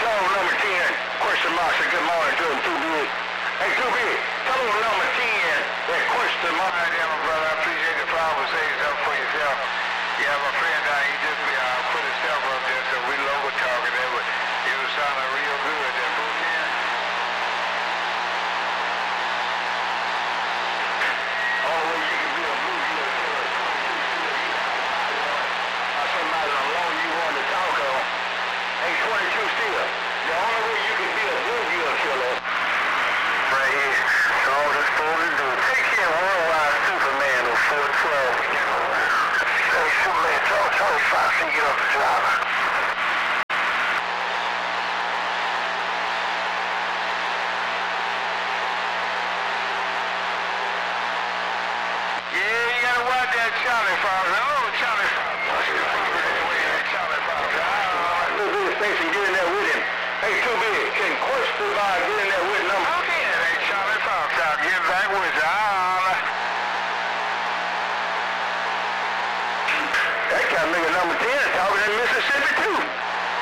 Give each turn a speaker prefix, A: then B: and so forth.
A: Tell number 10, question mark, say good morning to him, 2 big. Hey, 2 big, tell him number 10, that question mark.
B: All right, yeah, my brother, I appreciate the conversation up for yourself. Yeah, my friend, he just put himself up there, so we local talking there, but it was sounding real good there, bro.
A: Only way you can be a bluegill killer is 22 still. Somebody alone you want to talk on. Hey, 22 still. The only way you can be a bluegill killer.
B: Right here. So all this for to do. Take care, Worldwide Superman of 412. Hey, Superman, Tony Fox, he get off the driver. Yeah, you gotta watch that Charlie Fox. Oh, Charlie Fox. Charlie Fox.
A: Little bit of space and get in there with him. Hey, 2 big, can question by get in there with him?
B: Okay, hey, Charlie Fox out. Get back with you.
A: That kind of nigga number 10 talking in Mississippi too.